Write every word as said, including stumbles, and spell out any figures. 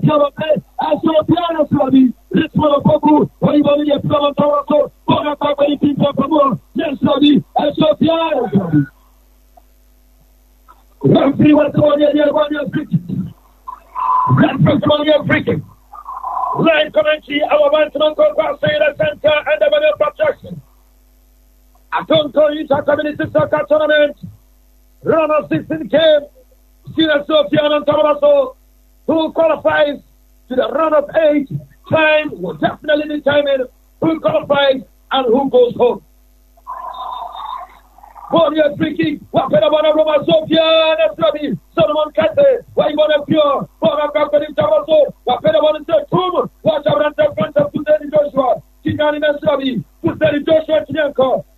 Yabate, Asopiano Sabi, Ritmo Poku, Oibani, Plamato, Bonapa, People Pamo, Yes, Sabi, Asopiano Sabi. Referee was the one year one year freaking. Referee one year freaking. Line commentary, our man to go past the center and the middle protection. I don't call you to community soccer tournament. Run of sixteen came. Sina Sofian and Tabaso, who qualifies to the run of eight. Time will definitely determine who qualifies and who goes home. One year free kick. Wapena Roma Sofian and Trabi. Solomon Kate. Why you want to pure? Bona Bakari Tabaso. Wapena one and two. Watch out and the front of Kuseni Joshua. Kinani and Trabi. Kuseni Joshua Kinyanko.